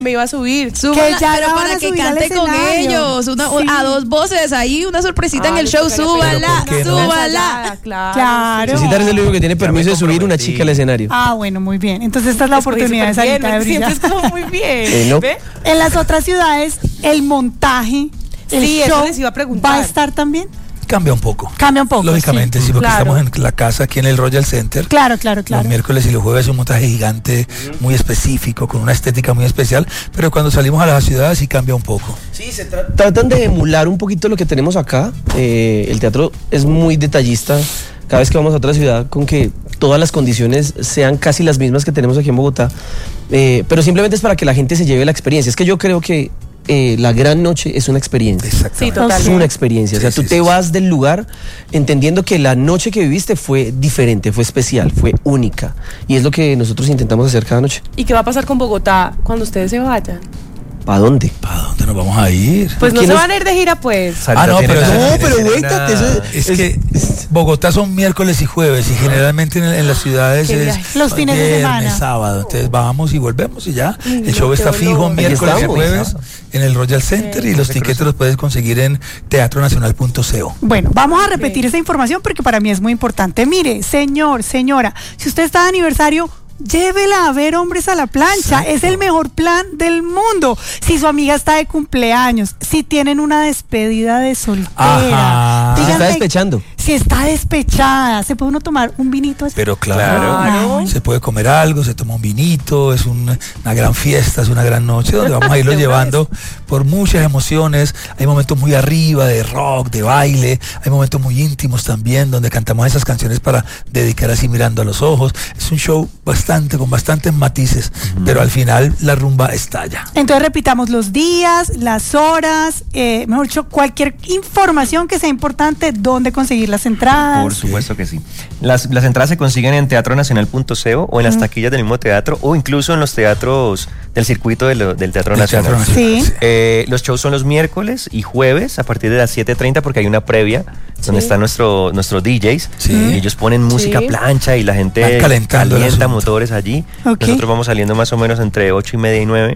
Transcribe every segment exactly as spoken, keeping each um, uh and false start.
me iba a subir. Súbala, ya pero para que cante con ellos. Una, sí. A dos voces ahí, una sorpresita ah, en el show. Súbala, súbala. Claro. claro. Cecita es el único que tiene permiso de subir una chica al escenario. Ah, bueno, muy bien. Entonces esta es la es oportunidad de salir de brillar. Como muy bien. Eh, no. ¿Ve? En las otras ciudades, el montaje, el sí, show, eso les iba a preguntar. ¿va a estar también? Cambia un poco. Cambia un poco. Lógicamente, sí, sí porque claro. estamos en la casa aquí en el Royal Center. Claro, claro, claro. Los miércoles y los jueves un montaje gigante, muy específico, con una estética muy especial, pero cuando salimos a las ciudades sí cambia un poco. Sí, se tra- tratan de emular un poquito lo que tenemos acá. Eh, el teatro es muy detallista. Cada vez que vamos a otra ciudad, con que todas las condiciones sean casi las mismas que tenemos aquí en Bogotá, eh, pero simplemente es para que la gente se lleve la experiencia. Es que yo creo que Eh, la gran noche es una experiencia. Sí, total. Es una experiencia. O sea, sí, tú sí, te sí, vas sí. del lugar entendiendo que la noche que viviste fue diferente, fue especial, fue única. Y es lo que nosotros intentamos hacer cada noche. ¿Y qué va a pasar con Bogotá cuando ustedes se vayan? ¿Para dónde? ¿Para dónde nos vamos a ir? Pues no se van a ir de gira, pues. Ah, no, pero, no, pero wait, es, es que Bogotá son miércoles y jueves y generalmente en, en las ciudades es los fines viernes, de semana, sábado. Entonces vamos y volvemos y ya. Mm, el show no, está fijo no, miércoles y estamos, jueves en el Royal Center sí, y los tiquetes los puedes conseguir en teatro nacional punto co. Bueno, vamos a repetir okay. esa información porque para mí es muy importante. Mire, señor, señora, si usted está de aniversario, llévela a ver Hombres a la Plancha. Exacto. Es el mejor plan del mundo. Si su amiga está de cumpleaños, si tienen una despedida de soltera, si está despechando, si está despechada, se puede uno tomar un vinito. Pero claro, claro, se puede comer algo, se toma un vinito, es un, una gran fiesta, es una gran noche donde vamos a irlo llevando por muchas emociones. Hay momentos muy arriba de rock, de baile, hay momentos muy íntimos también donde cantamos esas canciones para dedicar así mirando a los ojos. Es un show bastante con bastantes matices, uh-huh. pero al final la rumba estalla. Entonces repitamos los días, las horas, eh, mejor dicho, cualquier información que sea importante, dónde conseguir las entradas. Por supuesto que sí. Las, las entradas se consiguen en teatro nacional punto co o en las uh-huh. taquillas del mismo teatro o incluso en los teatros del circuito de lo, del Teatro Nacional. Teatro Nacional. Sí. Eh, los shows son los miércoles y jueves a partir de las siete treinta porque hay una previa donde sí. están nuestro, nuestros D Js sí. y ellos ponen música sí. plancha y la gente calienta motores allí. Okay. Nosotros vamos saliendo más o menos entre ocho y media y nueve.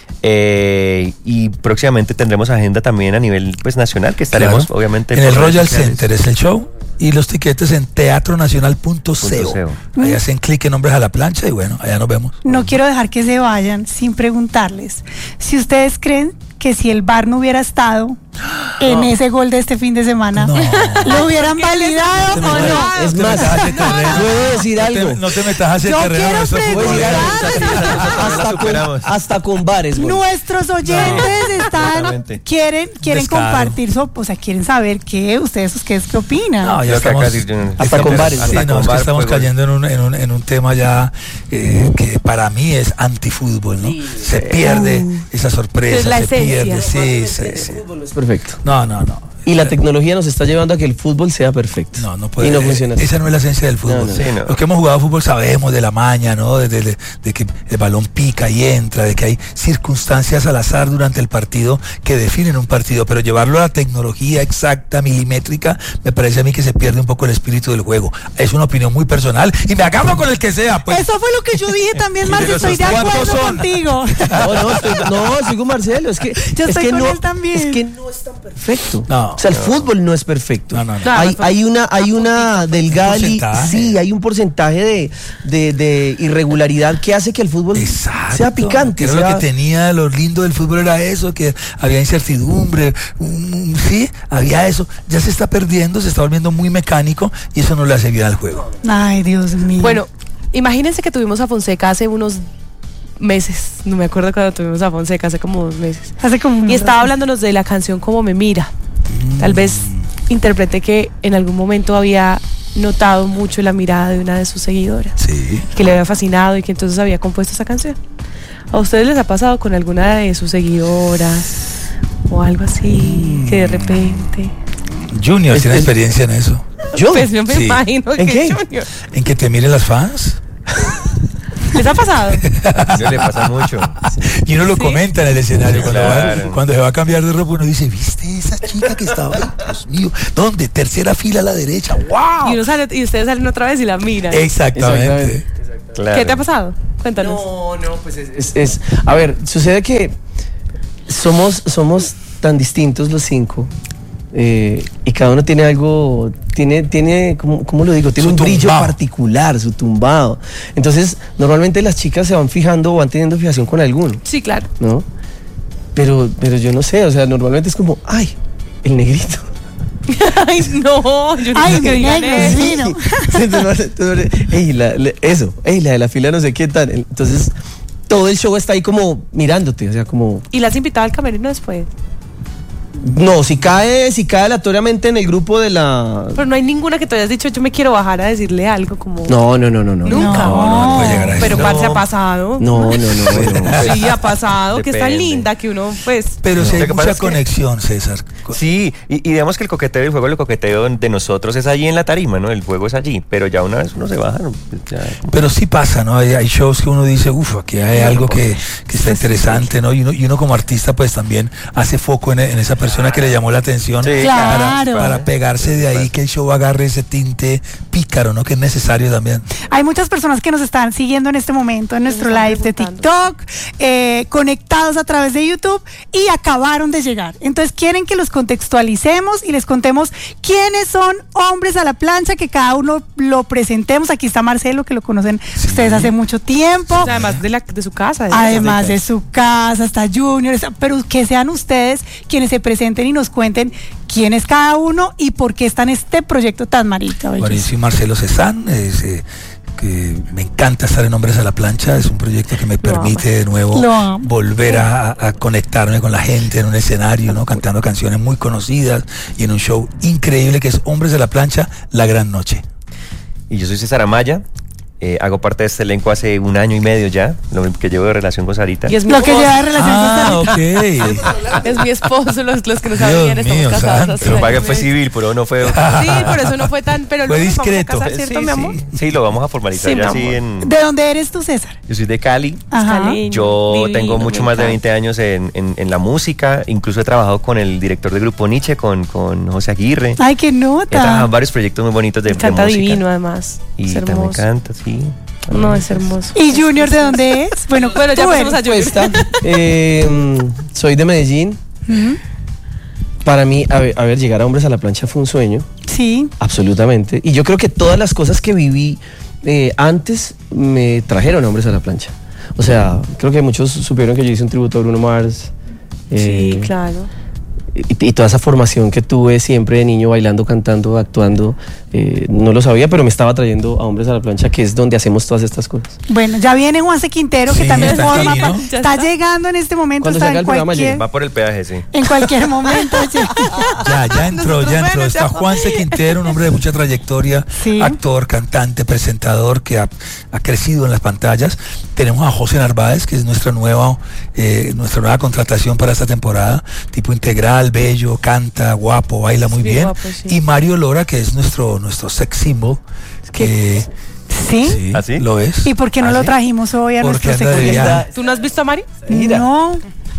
Eh, y próximamente tendremos agenda también a nivel pues nacional que estaremos claro. obviamente en el Royal Center es el show y los tiquetes en teatro nacional punto co. Ahí hacen clic en Hombres a la Plancha y bueno, allá nos vemos. No quiero dejar que se vayan sin preguntarles si ustedes creen que si el V A R no hubiera estado en no. ese gol de este fin de semana, no. ¿lo hubieran validado o no? Es más, puedo decir algo. No te metas a ese Yo terreno. Quiero preguntar, hasta, con, hasta con bares. Güey. Nuestros oyentes no. están quieren quieren Descaro. compartir, so, o sea, quieren saber qué ustedes qué, qué opinan. No, ya estamos, hasta con bares. Sí, no, es que estamos cayendo en un, en un en un tema ya eh, que para mí es antifútbol, ¿no? Sí. Se pierde uh. esa sorpresa, la se esencia. pierde, sí, sí, sí. El fútbol no es perfecto. No, no, no. Y la tecnología nos está llevando a que el fútbol sea perfecto. No, no puede. Y no funciona así. Esa no es la esencia del fútbol. No, no. Sí, no. Los que hemos jugado fútbol sabemos de la maña, ¿no? De, de, de, de que el balón pica y entra, de que hay circunstancias al azar durante el partido que definen un partido, pero llevarlo a la tecnología exacta, milimétrica, me parece a mí que se pierde un poco el espíritu del juego. Es una opinión muy personal y me agarro con el que sea. Pues. Eso fue lo que yo dije también, Marcelo. Estoy de acuerdo son? contigo. No, no, estoy, no, estoy con Marcelo. Es que, yo es estoy que con no, él también. Es que no es tan perfecto. No, o sea, el no. fútbol no es perfecto. No, no, no. Hay, hay una, hay una delgada, sí, hay un porcentaje de, de, de irregularidad que hace que el fútbol Exacto. sea picante. Era sea... lo que tenía, lo lindo del fútbol era eso, que había incertidumbre, um, sí, había eso. Ya se está perdiendo, se está volviendo muy mecánico y eso no le hace bien al juego. Ay, Dios mío. Bueno, imagínense que tuvimos a Fonseca hace unos meses, no me acuerdo cuando tuvimos a Fonseca, hace como dos meses. Hace como y estaba hablándonos de la canción Como me mira. Mm. Tal vez interpreté que en algún momento había notado mucho la mirada de una de sus seguidoras. Sí. Que le había fascinado y que entonces había compuesto esa canción. ¿A ustedes les ha pasado con alguna de sus seguidoras o algo así, mm. que de repente... Junior es, tiene es, experiencia en eso. ¿Yo? Pues yo me sí. imagino ¿En que qué? Junior. ¿En que te miren las fans? ¿Les ha pasado? Eso le pasa mucho. Y uno lo ¿Sí? comenta en el escenario. Cuando, claro. va, cuando se va a cambiar de ropa, uno dice, ¿viste esa chica que estaba ahí? Dios mío, ¿dónde? Tercera fila a la derecha. ¡Wow! Y, uno sale, y ustedes salen otra vez y la miran. Exactamente. Exactamente. Claro. ¿Qué te ha pasado? Cuéntanos. No, no, pues es, es, es... A ver, sucede que somos, somos tan distintos los cinco. Eh, y cada uno tiene algo, tiene, tiene, ¿cómo, cómo lo digo? Tiene su un brillo tumbado. particular, su tumbado. Entonces, normalmente las chicas se van fijando o van teniendo fijación con alguno. Sí, claro. ¿No? Pero, pero yo no sé, o sea, normalmente es como, ay, el negrito. Ay, no, yo no ay, sé qué digan eso. Ey, la, la, eso, ey, la de la fila no sé qué tal. Entonces, todo el show está ahí como mirándote, o sea, como... ¿Y la has invitado al camerino después? No, si cae, si cae aleatoriamente en el grupo de la... Pero no hay ninguna que te hayas dicho, yo me quiero bajar a decirle algo como... No, no, no, no, no. Nunca. No, no, no puede llegar a eso. Pero no. parce ha pasado. No, no, no, no. Sí, ha pasado, Depende. que es tan linda que uno, pues... Pero No. sí hay Lo que mucha pasa es que- conexión, César. Sí, y, y digamos que el coqueteo, el juego, el coqueteo de nosotros es allí en la tarima, ¿no? El juego es allí, pero ya una vez uno se baja, ¿no? Ya- Pero sí pasa, ¿no? Hay, hay shows que uno dice, uff, aquí hay algo que, que está interesante, ¿no? Y uno, y uno como artista pues también hace foco en, en esa persona que le llamó la atención Sí, para, claro. para pegarse de ahí, que el show agarre ese tinte pícaro, ¿no? Que es necesario también. Hay muchas personas que nos están siguiendo en este momento en nuestro están live de preguntando. TikTok, eh, conectados a través de YouTube y acabaron de llegar. Entonces quieren que los contextualicemos y les contemos quiénes son Hombres a la Plancha, que cada uno lo presentemos. Aquí está Marcelo, que lo conocen Sí. ustedes hace mucho tiempo. O sea, además de, la, de su casa. de Además ella. de su casa, está Junior, está- pero que sean ustedes quienes se presenten y nos cuenten quién es cada uno y por qué está en este proyecto tan marica. Bueno, yo belleza. soy Marcelo Cezán, es, eh, que me encanta estar en Hombres a la Plancha, es un proyecto que me permite de nuevo Lo amo. volver a, a conectarme con la gente en un escenario, ¿no? Cantando canciones muy conocidas y en un show increíble que es Hombres a la Plancha, La Gran Noche. Y yo soy César Amaya, eh, hago parte de este elenco hace un año y medio ya, lo que llevo de relación con Sarita. Y es mi Lo que esposo. lleva de relación Ah, ok. Es mi esposo, los, los que no Dios sabían, estamos mío, casados santo. hace Lo año pagué y fue medio. civil, pero no fue... Sí, por eso no fue tan, pero Fue luego nos vamos a discreto. casar, ¿cierto, Sí, mi amor? sí, sí, lo vamos a formalizar Sí, ya mi así amor. en... ¿De dónde eres tú, César? Yo soy de Cali. Ajá. Cali. Yo Divino, tengo me mucho más de encanta. veinte años en, en, en la música, incluso he trabajado con el director del grupo Nietzsche, con, con José Aguirre. Ay, qué He trabajado nota. en varios proyectos muy bonitos de, Me de canta música. divino, además. Y Es también hermoso. canta, sí. No, es hermoso. ¿Y Junior de dónde es? Bueno, Bueno, ya tú pasamos eres. a Junior. Cuesta. Eh, mm, soy de Medellín. Ujú. Para mí, a ver, a ver, llegar a Hombres a la Plancha fue un sueño, Sí. absolutamente. Y yo creo que todas las cosas que viví eh, antes me trajeron a Hombres a la Plancha. O sea, creo que muchos supieron que yo hice un tributo a Bruno Mars. eh, Sí, claro. y, y toda esa formación que tuve siempre de niño bailando, cantando, actuando, eh, no lo sabía, pero me estaba trayendo a Hombres a la Plancha, que es donde hacemos todas estas cosas. Bueno, ya viene Juanse Quintero, que Sí, también está forma aquí, pa- ¿no? está, Ya está. llegando en este momento, Cuando está salga en el programa, cualquier, llega. Va por el peaje, sí. en cualquier momento. ya. Ya, ya entró, ya entró. Bueno, Está ya. Juanse Quintero, un hombre de mucha trayectoria, Sí. actor, cantante, presentador que ha, ha crecido en las pantallas. Tenemos a José Narváez, que es nuestra nueva, eh, nuestra nueva contratación para esta temporada, tipo integral, bello, canta, guapo, baila muy bien bien. guapo, sí. Y Mario Lora, que es nuestro, nuestro sex symbol, que ¿Sí? sí, ¿Ah, sí? lo es. ¿Y por qué no ¿Ah, lo sí? trajimos hoy a Porque nuestro anda de secretario? viaje. ¿Tú no has visto a Mari? No.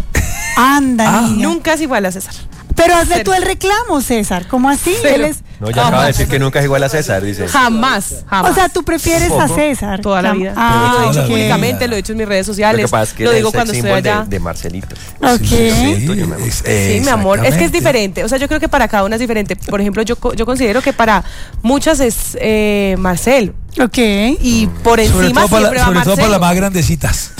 Anda, Ah. niña. Nunca es igual a César. Pero hazle Cero. tú el reclamo, César. ¿Cómo así? Cero. Él es... No, ya acaba de decir que nunca es igual a César, dice. Jamás, jamás. O sea, tú prefieres a Poco. César. Toda la vida. Ah, lo he toda dicho la vida. públicamente, lo he dicho en mis redes Lo sociales. que pasa es que Lo él digo es el cuando estoy símbolo allá. de, de Marcelito. ok. Sí, tuyo, mi amor. es- Sí, mi amor, es que es exactamente. diferente. O sea, yo creo que para cada una es diferente. Por ejemplo, yo, co- yo considero que para muchas es eh, Marcelo. Ok. Y por Sobre encima todo, para, siempre la- va sobre todo para las Marcelo. más grandecitas.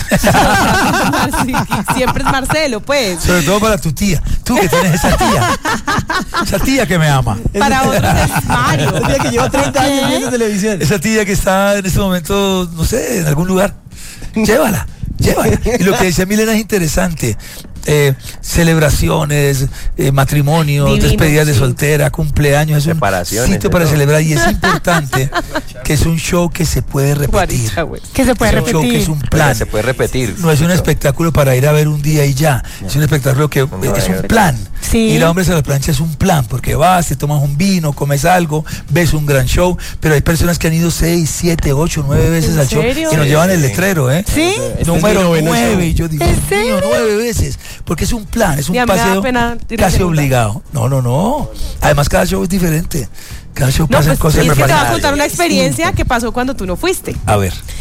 Sí, siempre es Marcelo, pues. Sobre todo para tu tía. Tú que tienes esa tía. Esa tía que me ama. Para otros es Mario. El día que lleva treinta años viendo televisión. Esa tía que está en este momento, no sé, en algún lugar. Llévala, llévala. Y lo que decía Milena es interesante. Eh, celebraciones, eh, matrimonios, Divino, despedidas de sí. soltera, cumpleaños, es un Separaciones, sitio de para todo. celebrar y es importante que es un show que se puede repetir. Guaricha, güey. Que se puede Es un show que repetir. es un Plan. plan. Se puede repetir. No es un espectáculo para ir a ver un día y ya. Es un espectáculo que No, es no, un no. plan. Sí. Ir a Hombres a la Plancha es un plan, porque vas, te tomas un vino, comes algo, ves un gran show, pero hay personas que han ido seis, siete, ocho, nueve veces ¿En al show serio? y nos Sí, llevan el sí. letrero, ¿eh? ¿Sí? Este es Número mi noveno nueve, show. y yo digo, ¿En Dios mío, serio? nueve veces, porque es un plan, es un Y a mí me da paseo pena ir a casi segunda. obligado. No, no, no. Además, cada show es diferente. Cada show No, pasan pues, cosas es que te voy a preparadas. contar una experiencia que pasó cuando tú no fuiste. A ver.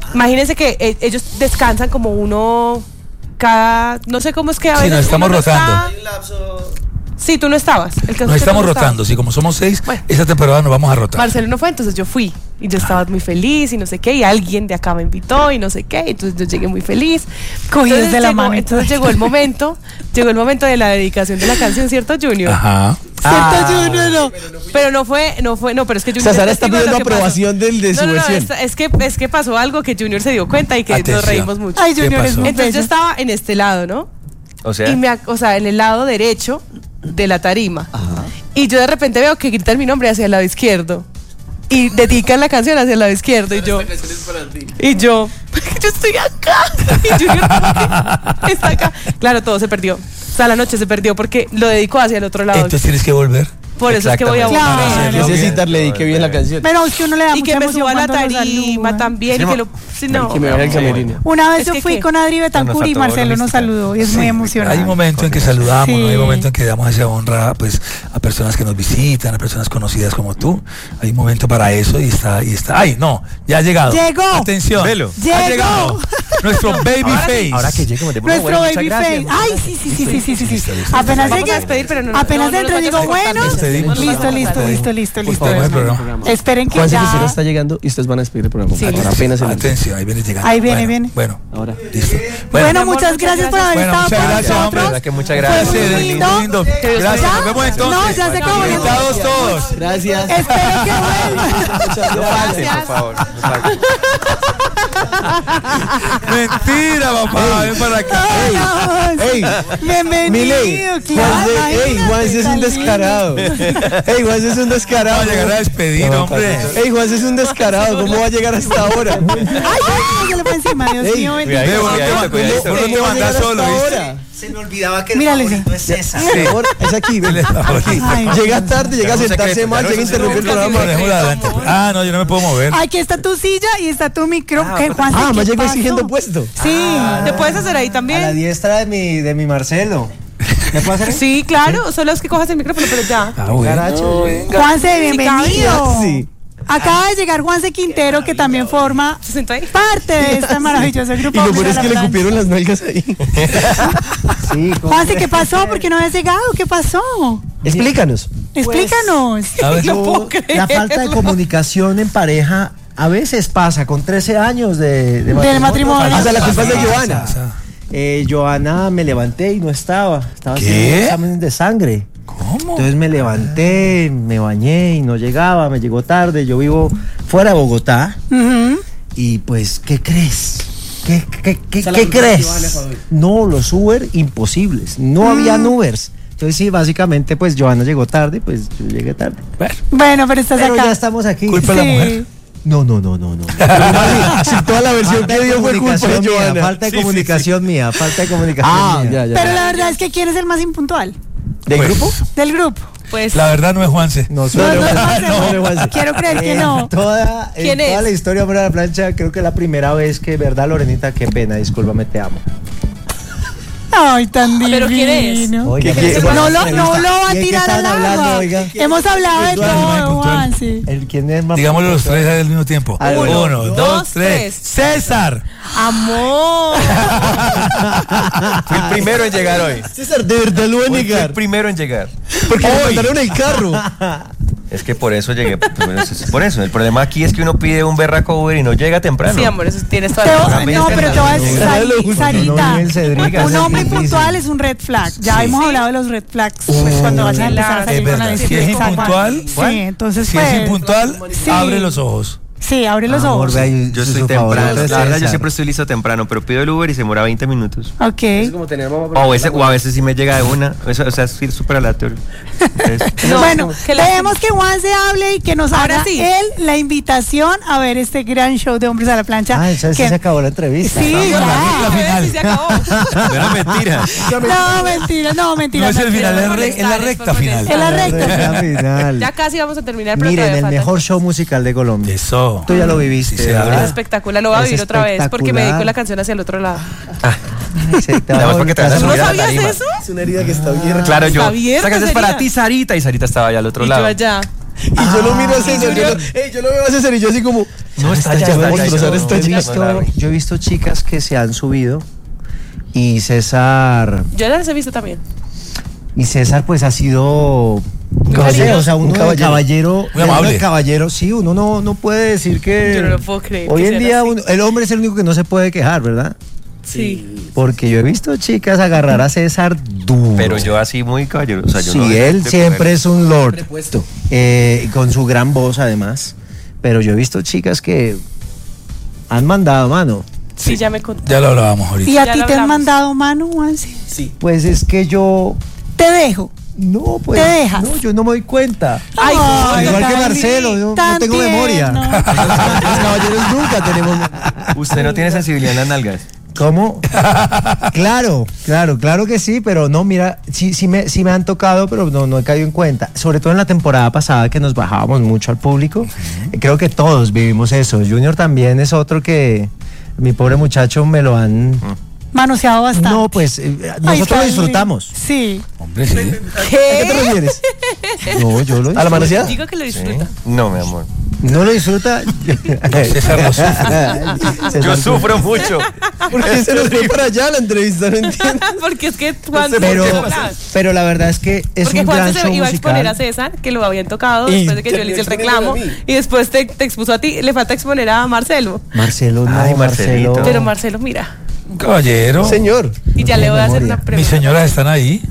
imagínense que eh, ellos descansan como uno cada, no sé cómo es que a veces sí, nos estamos rotando. Sí, tú no estabas. El caso nos es que estamos no rotando, sí, como somos seis, bueno, esta temporada nos vamos a rotar. Marcelo no fue, entonces yo fui. Y yo estaba muy feliz y no sé qué, y alguien de acá me invitó y no sé qué, entonces yo llegué muy feliz. Cogidos de la mano. Entonces llegó el momento, llegó el momento de la dedicación de la canción, ¿cierto, Junior? Ajá. ¿Cierto, ah, Junior? No. Pero no fue, no fue, no, pero es que Junior... O sea, Sara está pidiendo aprobación del, de su no, no, no, versión. es, es, que, es que pasó algo que Junior se dio cuenta y que Atención. Nos reímos mucho. Ay, Junior es muy Entonces bello. yo estaba en este lado, ¿no? O sea, y me, o sea, en el lado derecho de la tarima. Ajá. Y yo de repente veo que gritan mi nombre hacia el lado izquierdo. Y dedican la canción hacia el lado izquierdo. Y yo, y yo, yo estoy acá. Y Junior está acá. Claro, todo se perdió. O sea, la noche se perdió porque lo dedicó hacia el otro lado. Entonces tienes que volver. Por eso es que voy a volver. Claro. Necesitar, le dediqué bien la canción. Pero es que uno le da y mucha que me emoción suba a la cuando lo tarima saludan. también. Sí, y que lo, si no, que me vaya el camerino. Una vez Es yo que fui ¿qué? con Adri Betancourt y Marcelo nos saludó y es Sí, muy emocionante. Hay un momento en que saludamos, Sí. ¿no? Hay un momento en que damos esa honra pues, a personas que nos visitan, a personas conocidas como tú. Hay un momento para eso y está, y está. ¡Ay, no! Ya ha llegado. Llegó. Atención. Velo. Llegó. Ha llegado. Nuestro baby ahora, face. ahora que llegue, bueno, Nuestro bueno, baby muchas face. gracias. Ay, sí, sí, sí, sí, sí, sí, sí. Listo, listo. Apenas Vamos llegue, a despedir, pero no- apenas no, no dentro nos digo, vayas a cortar. bueno, Despedimos. listo, listo, listo, listo, listo. Despedimos el programa. Esperen que Juan Cicero ya. está llegando y ustedes van a despedir el programa. Sí. Ahora apenas el Atención, ahí viene llegando. Ahí viene, bueno, viene. Bueno, Ahora. listo. Bueno, muchas gracias por haber Bueno, estado muchas con gracias, hombre. nosotros. Que muchas Fue gracias. muy Muy lindo. lindo. Gracias, ¿Ya? nos vemos entonces. No, ya se acabó. Invitados todos. Gracias. Esperen que vuelvan. Muchas No falten, por favor. No falten. Mentira, papá. Ven para acá. Ey, Bienvenido, Miley, claro. Juan, ey, Juan es un descarado. Ey, Juan es un descarado. Vamos a llegar a despedir, hombre. Ey, Juan es un descarado. ¿Cómo va a llegar hasta ahora? Ay, ay, se le fue encima, Dios Ey, mío. bendito. cuidadito, Ve, cuidadito, cuidadito. ¿por dónde ¿Cómo va a mandas llegar solo, hasta viste? ahora? Se me olvidaba que el Mírale, favorito es César. Mi amor, es aquí, ven. Aquí. Ay. Llega tarde, llega a sentarse mal, llega a interrumpir el programa. Dejémoslo adelante. Ah, no, yo no me puedo mover. Aquí está tu silla y está tu micrófono. ¿Qué, Juan? Ah, ¿qué más llegó pasó? exigiendo puesto. Sí. ¿Te puedes hacer ahí A la también? diestra de mi, de mi Marcelo. ¿Me puedo hacer? Sí, claro, solo es que cojas el micrófono, pero ya. Ah, bueno. Caracho. Juanse, bienvenido. Sí. Acaba de llegar Juanse Quintero, que también forma ¿Se sentó ahí? parte de este maravilloso Y grupo. lo Hombres peor a es la que le Plancha. cupieron las nalgas ahí. Sí, ¿cómo? Juanse, ¿qué pasó? ¿Por qué no habías llegado? ¿Qué pasó? Explícanos. Explícanos. A ver, No puedo creer. La falta de comunicación en pareja a veces pasa con trece años de, de Del matrimonio. O sea, la culpa es de Joana. Eh, Joana, me levanté y no estaba. Estaba ¿Qué? haciendo exámenes de sangre. ¿Cómo? Entonces me levanté, me bañé y no llegaba, me llegó tarde. Yo vivo fuera de Bogotá. Ujú. Y pues, ¿qué crees? ¿Qué, qué, qué, ¿qué crees? No, los Uber imposibles. No habían Ubers. Entonces sí, básicamente pues Joana llegó tarde, pues yo llegué tarde. Bueno, Bueno, pero estás Pero acá. ya estamos aquí. culpa de la Sí. mujer. No, no, no, no, no. Si toda la versión Falta que de dio fue culpa comunicación de mía, Joana. falta de Sí, sí, comunicación mía, falta de comunicación Ah, mía. ya, ya. Pero la verdad es que ¿quién es el más impuntual ¿Del Pues, grupo? del grupo? Pues La verdad no es Juanse. No, No, soy no, yo. no, no, no. Quiero creer que En no. toda, en ¿Quién toda es? la historia Hombre a la Plancha, creo que es la primera vez que, ¿verdad, Lorenita? Qué pena, discúlpame, te amo. Ay, tan divino. ¿Pero quién es? Oiga, ¿Qué- pero qué- es No una lo, no entrevista. lo va a ¿Y de qué tirar al estaban hablando, agua. oiga? Hemos hablado de Puntual, muy todo, puntual. Juan, sí. El, ¿quién es más Digámoslo los puntual? tres al mismo tiempo. Uno, Uno, dos, dos, tres. tres. César. amor. Fui el primero en llegar hoy. César, de verdad lo voy a Hoy fui el negar. primero en llegar. Porque le mandaron el carro. Es que por eso llegué. Por eso. El problema aquí es que uno pide un berraco Uber y no llega temprano. Sí, amor, eso tienes toda Te la voy- razón. no, pero te voy a decir, No, Sari- no, no, Sarita, no, no, el Cedric, un es hombre difícil. impuntual es un red flag. Ya hemos hablado de los red flags pues, cuando vayas a empezar a salir Es con la verdad. Si decisión. es Exacto. impuntual, Sí, entonces si pues, es impuntual, Sí. abre los ojos. sí, abre los Amor, ojos. vea, y- Yo su- estoy su temprano. favorito es La verdad, yo César. siempre estoy listo temprano, pero pido el Uber y se demora veinte minutos. Ok. Es como tener mamá. O a veces, o a veces sí me llega de una. Eso, o sea, es súper aleatorio. Entonces, No, Bueno, que la- dejemos que Juan se hable y que nos Ahora haga sí. él la invitación a ver este gran show de Hombres a la Plancha. Ah, entonces sí que- se acabó la entrevista. Sí, La ya. final. Sí, se acabó. no era mentira. No, mentira, no, mentira. No es el mentira. final, es por re- es la molestar, recta es por final. Es la recta. La final. Ya casi vamos a terminar, pero Miren, todavía el falta. mejor show musical de Colombia. Eso. Tú ya lo viviste, Sí, ¿verdad? Es espectacular, lo voy a Es vivir otra vez porque me espectacular. dedico la canción hacia el otro lado. Sí, te Además, va porque te vas a a ¿Tú no subir a la sabías tarima. eso? Es una herida que está bien. Claro, yo. Está abierta Esta canción es sería. para ti, Sarita, y Sarita estaba allá al otro Y lado. yo allá. Y ah, yo lo miro a César, yo, lo, hey, yo lo veo a César y yo así como... No, está ya, está ya, está está yo, he visto, yo he visto chicas que se han subido y César... Yo las he visto también. Y César pues ha sido... Un caballero, o sea, uno un caballero, caballero muy amable. Caballero, sí, uno no, no puede decir que... Yo no lo puedo creer. Hoy en día uno, el hombre es el único que no se puede quejar, ¿verdad? Sí. Porque yo he visto chicas agarrar a César duro. Pero yo así muy caballero. O sea, yo sí, no él siempre poner. Es un lord. Eh, con su gran voz además. Pero yo he visto chicas que han mandado mano. Sí, ya me contaste. Ya lo hablábamos ahorita. ¿Y a ya ti te han mandado mano, Juanse? Sí. Pues es que yo... Te dejo. No, pues. ¿Te dejas? No, yo no me doy cuenta. Ay, Ay, igual que Marcelo, yo no tengo tierno. Memoria. Los caballeros nunca tenemos. Usted no tiene sensibilidad en las nalgas. ¿Cómo? Claro, claro, claro que sí, pero no, mira, sí, sí me, sí me han tocado, pero no, no he caído en cuenta. Sobre todo en la temporada pasada que nos bajábamos mucho al público. Uh-huh. Creo que todos vivimos eso. Junior también es otro que mi pobre muchacho me lo han... Uh-huh. Manoseado bastante. No, pues eh, nosotros Ay, lo disfrutamos. Sí. Hombre, sí. ¿Qué? ¿A qué te refieres? No, yo lo disfruto. ¿A la manoseada? Digo que lo disfruta. ¿Sí? No, mi amor. ¿No lo disfruta? César lo sufre. Yo sufro mucho. ¿Por qué se nos fue para allá la entrevista? No entiendo. Porque es que Juan... Pero, pero la verdad es que es Porque un Juan gran se show iba a musical. exponer a César, que lo habían tocado, Y después de que yo le hice el reclamo, y después te, te expuso a ti. Le falta exponer a Marcelo. Marcelo, no, Ay, Marcelo. Marcelito. Pero Marcelo, mira. Un caballero. Señor. Y ya le voy a hacer una pregunta. Mis señoras están ahí.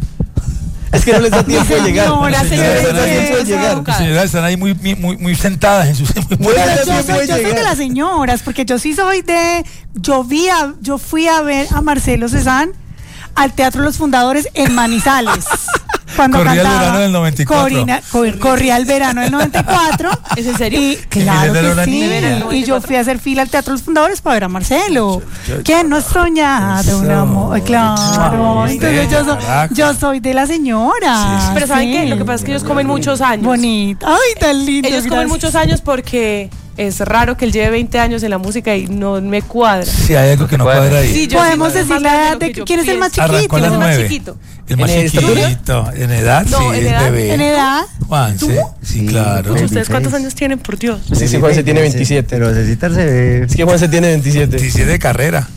Es que no les da tiempo de llegar. Señora, Mis señora, señoras no les da tiempo de señora, llegar. Mis señoras están ahí muy, muy, muy sentadas en sus... Muy Muy Pero bien, yo, bien soy, puede yo soy de llegar. las señoras, porque yo sí soy de... Yo, vi a, yo fui a ver a Marcelo Cezanne al Teatro Los Fundadores en Manizales. Cuando corría cantaba, el verano del noventa y cuatro. Corina, cor, corría el verano del noventa y cuatro. ¿Es en serio? Y claro era que una sí. niña. Y yo fui a hacer fila al Teatro Los Fundadores para ver a Marcelo. Yo- yo- ¿Quién no ha soñado un amor? Claro. Eso. Entonces yo, so- yo soy de la señora. Sí, sí. Pero ¿saben Sí. qué? Lo que pasa es que ellos comen muchos años. Bonito. Ay, tan lindo. Ellos comen muchos años porque es raro que él lleve veinte años en la música y no me cuadra. Sí, hay algo que no cuadra ahí. Sí, yo Podemos sí, decir más la grande edad lo de que yo quién es el más pienso. chiquito. Arrancó a las ¿Quién es el más nueve. chiquito? El más ¿En estatura? chiquito. En edad, No, sí, en es edad. bebé. En edad. Juan, sí, sí, Sí, claro. baby ¿Ustedes cuántos face. años tienen, por Dios? Sí, sí, Juan se tiene veintisiete. Pero Cecitar se ve... Es que Juan se tiene veintisiete. diecisiete de carrera.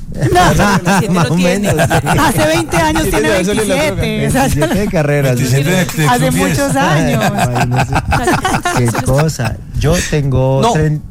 Más o menos. Hace veinte años Sí, tiene tiene razón en la veintisiete. O sea, veintisiete de carreras. veintisiete de, de hace club diez. muchos años. Imagínese. Qué cosa. Yo tengo... No. tren-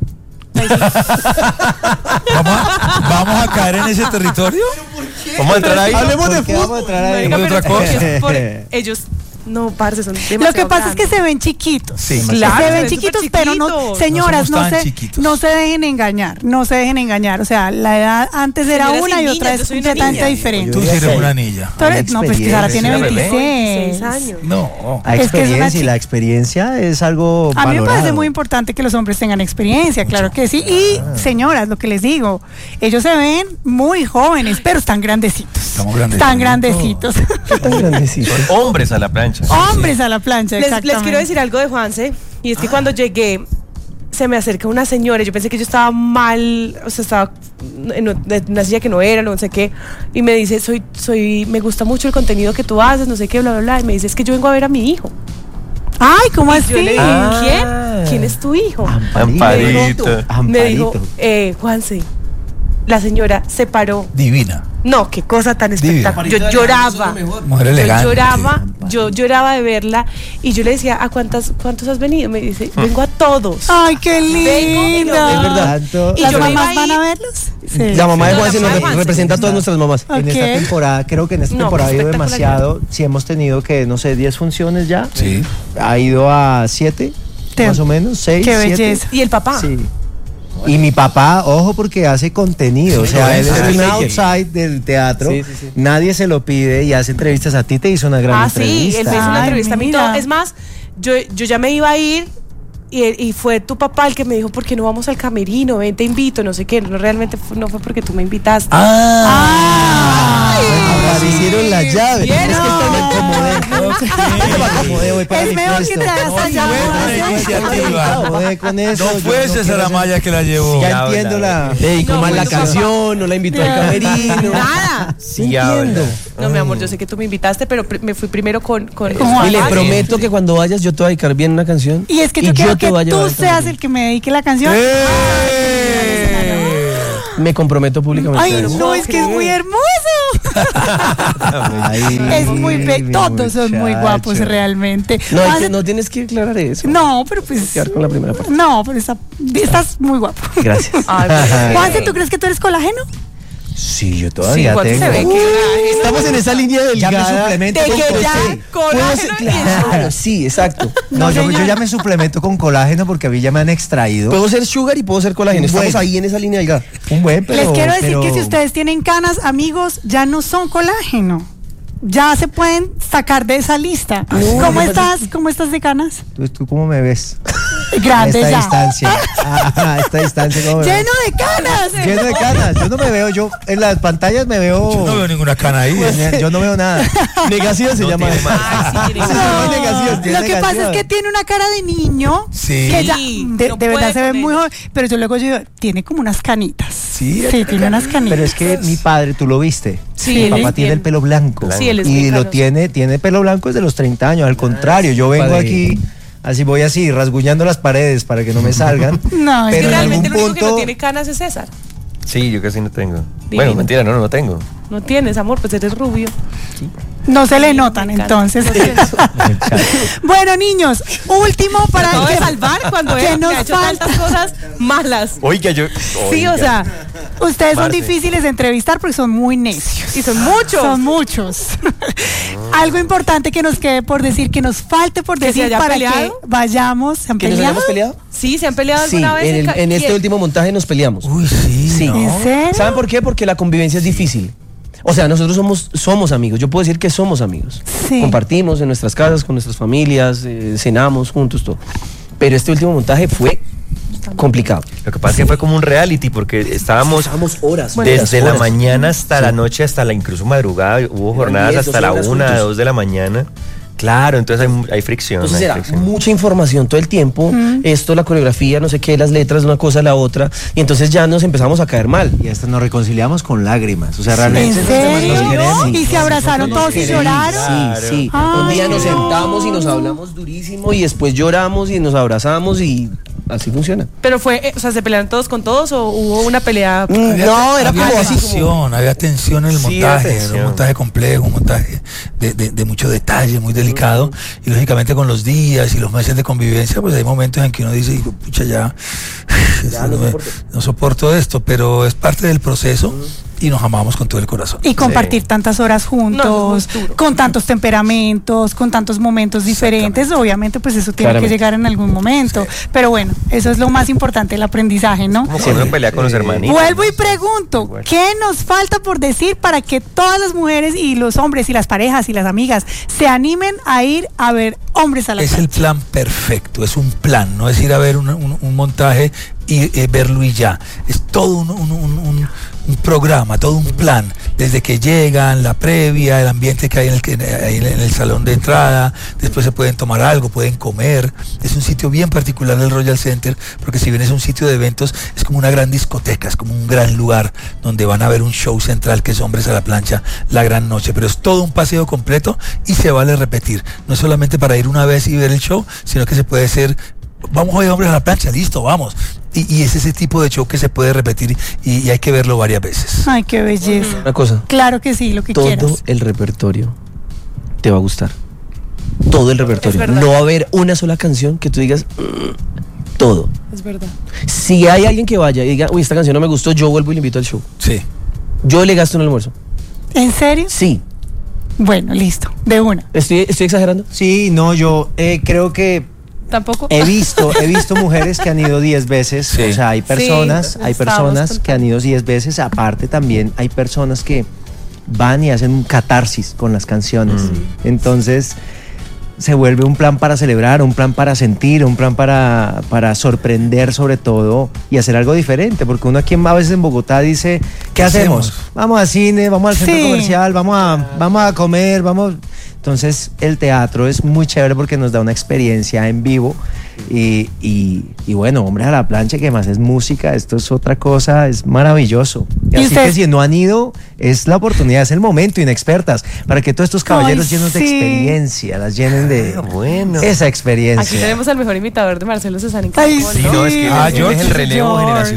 ¿Vamos a, ¿Vamos a caer en ese territorio? ¿Vamos a entrar ahí? Hablemos de ¿Por qué vamos a fútbol. entrar ahí? Marica, de pero otra es cosa. que es por- ellos, no, parce, son demasiado Lo que pasa es que grandes. se ven chiquitos. Sí, Claro, se se ven ven chiquitos, súper pero no, chiquitos. señoras, No no, somos tan se, chiquitos. no se dejen engañar, no se dejen engañar. O sea, la edad antes era Señoras una y y niñas, otra yo es soy una completamente niña. diferente. Tú sí eres una niña. Tú eres- no, pues que Sara tiene Experiencia, veintiséis. veintiséis años. No. Hay Es que es una experiencia y chica. la experiencia es algo A mí me parece valorado. muy importante que los hombres tengan experiencia, claro que sí. Y señoras, lo que les digo, ellos se ven muy jóvenes, pero están grandecitos. Estamos grandecitos. Están grandecitos. Tan grandecito. Hombres a la plancha. Hombres a la plancha, Les, exactamente. les quiero decir algo de Juanse, y es que cuando llegué, se me acerca una señora, yo pensé que yo estaba mal, o sea, estaba en una silla que no era, no sé qué, y me dice, soy, soy, me gusta mucho el contenido que tú haces, no sé qué, bla, bla, bla, y me dice, es que yo vengo a ver a mi hijo. Ay, ¿cómo Y así? yo le dije, Ah. ¿quién? ¿Quién es tu hijo? Amparito. Me dijo, Amparito. eh, Juanse, la señora se paró. Divina. No, qué cosa tan Divina. espectacular. Yo lloraba. Mujer Yo elegante. lloraba, yo lloraba de verla y yo le decía, ¿a cuántas, cuántos has venido? Me dice, vengo a todos. Ay, qué Vengo y lindo. lo veo. Es verdad. Tanto- Y ¿Las yo me mamás iba a van a ir- verlos? Sí. La mamá de No, Juan se la mamá nos de re- Juan representa a todas nuestras mamás. En Ok. esta temporada, creo que en esta No, temporada ha ido espectacular. demasiado. Si hemos tenido que, no sé, diez funciones ya. Sí. Ha ido a siete, Te- más o menos, seis, Qué siete. belleza. Y el papá. Sí. Y mi papá, ojo, porque hace contenido. O sea, él es Ah, un sí. outside del teatro. Sí, sí, sí. Nadie se lo pide y hace entrevistas. A ti te hizo una gran Ah, sí, entrevista. él me hizo una Ay, entrevista a mí y mira. todo. Es más, yo, yo ya me iba a ir y, y fue tu papá el que me dijo, ¿por qué no vamos al camerino? Ven, te invito, no sé qué. No, realmente fue- no fue porque tú me invitaste. Ah. Ahora hicieron la llave. ¿Vieron? Es que están en como de- Es mejor que te hagas allá. No fue César Amaya que la llevó. Ya entiendo la. Ey, ¿cómo es la canción? No la invitó al camerino. Nada. Sí entiendo. No, mi amor, yo sé que tú me invitaste, pero me fui primero con. con y le prometo que cuando vayas yo te voy a dedicar bien una canción. Y es que yo quiero que tú seas el que me dedique la canción. Me comprometo públicamente. Ay, no, es que es muy hermoso. Ay, es muy bello. Todos son muy guapos realmente. No, hay que, no tienes que aclarar eso. No, pero pues. Quedar con la primera parte. No, pero está, estás muy guapo. Gracias. Juanse, ¿tú crees que tú eres colágeno? Sí, yo todavía sí, tengo. Se ve que estamos en esa línea delgada. Ya me suplemento de con que ya colágeno. Claro, sí, exacto. No, no yo, yo ya me suplemento con colágeno porque a mí ya me han extraído. Puedo ser sugar y puedo ser colágeno. Un Estamos buen. ahí en esa línea delgada. Un buen, pero, les quiero decir pero... que si ustedes tienen canas, amigos, ya no son colágeno. Ya se pueden sacar de esa lista. No, ¿Cómo estás? ¿Cómo estás de canas? ¿Tú, tú cómo me ves? Grande a esta ya. distancia. A esta distancia. ¿Cómo me Lleno ves? de canas. Lleno de canas. Yo no me veo, yo en las pantallas me veo. Yo no veo ninguna cana ahí. Yo no veo nada. Negación se no llama. Ay, sí, No, negación, tiene lo que negación. pasa es que tiene una cara de niño. Sí. Que ya, Sí, de, no de verdad puede se ve con muy eso. joven. Pero yo luego yo digo, tiene como unas canitas. Sí, Sí, tiene unas canitas. Pero es que mi padre, tú lo viste. Sí, mi él papá es tiene bien. el pelo blanco. Sí, él es y muy lo canoso. tiene, tiene pelo blanco desde los treinta años. Al contrario, yo vengo padre. aquí, así voy así, rasguñando las paredes para que no me salgan. No, es Es que pero en realmente algún el único que no punto. tiene canas es César. Sí, yo casi no tengo. Divino. Bueno, mentira, no, no, no tengo. No tienes, amor, pues eres rubio. no se le notan Me encanta. entonces. No tienes. Bueno, niños, último para Acabo de que salvar cuando que él me nos ha hecho falta. tantas cosas malas. Oiga, yo. Sí, oiga. o sea, Ustedes son Marce. difíciles de entrevistar porque son muy necios. y son muchos. Son muchos. Algo importante que nos quede por decir, que nos falte por ¿Que se decir haya para peleado? que vayamos. ¿Se han ¿Que nos peleado? hayamos peleado? Sí, ¿se han peleado Sí, alguna vez? en, el- ca- en este ¿quién? último montaje nos peleamos. Uy, sí. Sí. ¿no? ¿En serio? ¿Saben por qué? Porque la convivencia es difícil. O sea, nosotros somos, somos amigos. Yo puedo decir que somos amigos. Sí. Compartimos en nuestras casas, con nuestras familias, eh, cenamos juntos, todo. Pero este último montaje fue complicado. Lo que pasa es que fue como un reality porque estábamos Estábamos horas. desde horas, la horas. mañana hasta Sí. la noche, hasta la incluso madrugada. Hubo jornadas diez, hasta doce la horas una, juntos. dos de la mañana. Claro, entonces hay, hay fricción. Entonces hay era fricción. mucha información todo el tiempo, esto, la coreografía, no sé qué, las letras, una cosa, la otra, y entonces ya nos empezamos a caer mal. Y hasta nos reconciliamos con lágrimas. O sea, ¿En realmente. serio? nos queremos. ¿Y se abrazaron todos y lloraron? Sí, sí. Ay, Un día nos no. sentamos y nos hablamos durísimo y después lloramos y nos abrazamos y así funciona. Pero fue, eh, o sea, ¿se pelearon todos con todos o hubo una pelea? Mm, Había- no, era había como así como... tensión, había tensión en el Sí, había montaje, era tensión. un montaje complejo, un montaje de, de, de mucho detalle, muy delicado, y lógicamente con los días y los meses de convivencia, pues hay momentos en que uno dice, hijo, pucha, ya, Ya, no, no me- soporto. no soporto esto, pero es parte del proceso y nos amamos con todo el corazón. Y compartir tantas horas juntos, No, eso es muy duro. con tantos temperamentos, con tantos momentos diferentes, obviamente pues eso tiene Claramente. que llegar en algún momento. Pero bueno, eso es lo más importante, el aprendizaje, ¿no? Como cuando uno pelea con los hermanitos. Vuelvo y pregunto, Igual. ¿qué nos falta por decir para que todas las mujeres y los hombres y las parejas y las amigas se animen a ir a ver Hombres a la Es el Plancha? plan perfecto, es un plan, no es ir a ver un, un- un montaje y eh, verlo y ya. Es todo un, un- un- un- un programa, todo un plan, desde que llegan, la previa, el ambiente que hay en el, que- ahí en el salón de entrada, después se pueden tomar algo, pueden comer. Es un sitio bien particular del Royal Center, porque si bien es un sitio de eventos, es como una gran discoteca, es como un gran lugar donde van a ver un show central que es Hombres a la Plancha, la gran noche, pero es todo un paseo completo y se vale repetir, no es solamente para ir una vez y ver el show, sino que se puede ser, vamos a ver Hombres a la Plancha, listo, vamos. Y, y es ese tipo de show que se puede repetir y, y hay que verlo varias veces. Ay, qué belleza. Una cosa, Claro que sí, lo que todo quieras. el repertorio te va a gustar. Todo el repertorio. verdad. No va a haber una sola canción que tú digas "Mm", todo. Es verdad. Si hay alguien que vaya y diga, uy, esta canción no me gustó, yo vuelvo y le invito al show. Sí. Yo le gasto un almuerzo. ¿En serio? Sí. Bueno, listo, de una. ¿Estoy, estoy exagerando? Sí, no, yo eh, creo que ¿Tampoco? he visto, he visto mujeres que han ido diez veces. Sí. O sea, hay personas, Sí, hay estábamos personas contando. que han ido diez veces. Aparte también hay personas que van y hacen un catarsis con las canciones. Entonces se vuelve un plan para celebrar, un plan para sentir, un plan para, para sorprender sobre todo y hacer algo diferente. Porque uno aquí en- a veces en Bogotá dice, ¿qué, ¿Qué hacemos? hacemos? Vamos al cine, vamos al centro Sí. comercial, vamos a, vamos a comer, vamos... Entonces el teatro es muy chévere porque nos da una experiencia en vivo y, y, y bueno, Hombres a la Plancha, que más es música, esto es otra cosa, es maravilloso. Y así usted? Que si no han ido, es la oportunidad, es el momento, inexpertas, para que todos estos caballeros Ay, llenos sí. de experiencia las llenen de ah, bueno. esa experiencia. Aquí tenemos al mejor imitador de Marcelo César. Ay, sí, no, es que ah, yo es el relevo George.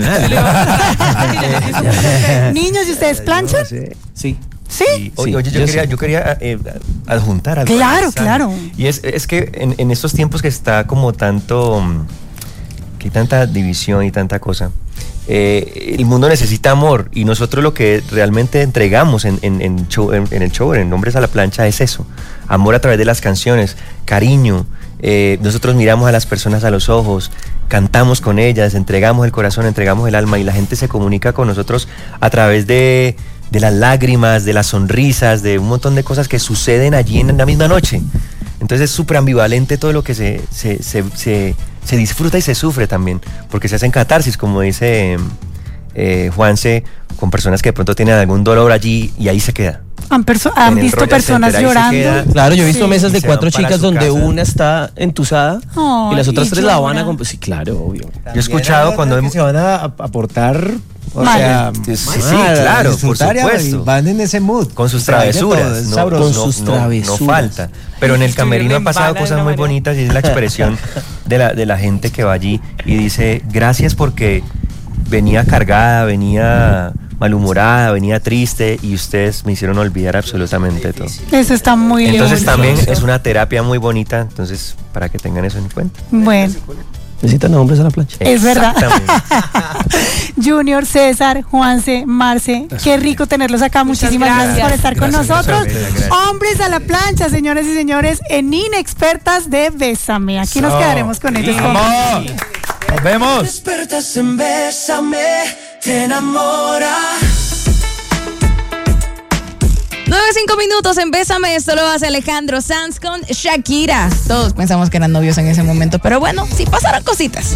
generacional. Niños, ¿y ustedes planchan? Sí. sí. ¿Sí? Y, oye, oye, yo, yo quería, sí. yo quería eh, adjuntar algo. Claro, claro. Y es, es que en, en estos tiempos que está como tanto, que hay tanta división y tanta cosa, eh, el mundo necesita amor y nosotros lo que realmente entregamos en, en, en, show, en, en el show, en Hombres a la Plancha, es eso. Amor a través de las canciones, cariño. Eh, nosotros miramos a las personas a los ojos, cantamos con ellas, entregamos el corazón, entregamos el alma y la gente se comunica con nosotros a través de... de las lágrimas, de las sonrisas, de un montón de cosas que suceden allí en la misma noche. Entonces es súper ambivalente todo lo que se, se, se, se, se disfruta y se sufre también, porque se hacen catarsis, como dice eh, Juanse, con personas que de pronto tienen algún dolor allí y ahí se queda. ¿Han, perso- han visto personas llorando? Claro, yo he visto sí. mesas de cuatro chicas donde casa. una está entusada oh, y las otras y tres llora. la van a... Comp- sí, claro, obvio. También yo he escuchado cuando... Que se van a aportar... O mal. sea, sí, sí, sí claro, por supuesto. Van en ese mood. Con sus travesuras, no, con no, sus no, travesuras. No falta. Pero en el camerino han pasado cosas muy bonitas y es la expresión de la, de la gente que va allí y dice, gracias porque venía cargada, venía malhumorada, venía triste y ustedes me hicieron olvidar absolutamente todo. Eso está muy bien. Entonces también es una terapia muy bonita, entonces para que tengan eso en cuenta. Bueno. Necesitan Hombres a la Plancha. Es verdad. Junior, César, Juanse, Marce, qué rico tenerlos acá. Muchísimas gracias, gracias por estar gracias, con nosotros. Gracias. Hombres a la Plancha, señores y señores, en Inexpertas de Bésame. Aquí so, nos quedaremos con ellos. ¡Vamos! ¡Nos vemos! Expertas en Bésame, te enamora. nueve cinco minutos en Bésame, esto lo hace Alejandro Sanz con Shakira. Todos pensamos que eran novios en ese momento, pero bueno, sí pasaron cositas.